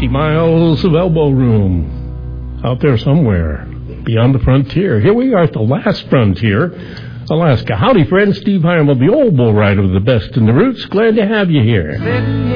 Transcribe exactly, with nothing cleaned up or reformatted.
fifty miles of elbow room out there somewhere beyond the frontier. Here we are at the last frontier, Alaska. Howdy, friends. Steve Hyam of the Old Bull Rider, the best in the roots. Glad to have you here.